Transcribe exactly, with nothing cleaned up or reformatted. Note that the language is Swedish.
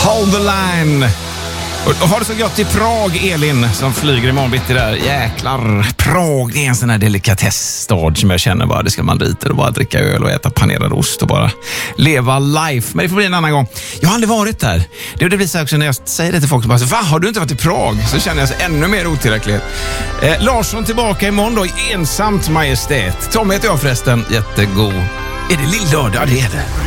Hold the line. Och har det så gott i Prag, Elin, som flyger imorgon bitti där. Jäklar, Prag, det är en sån här delikatessstad som jag känner bara, det ska man dit och bara dricka öl och äta panerad ost och bara leva life. Men det får bli en annan gång. Jag har aldrig varit där. Det, det blir så också när jag säger det till folk som bara, va, har du inte varit i Prag? Så känner jag så ännu mer otillräckligt. Eh, Larsson tillbaka imorgon då i ensamt majestät. Tom heter jag förresten, jättegod. Är det lillördag? Det är det.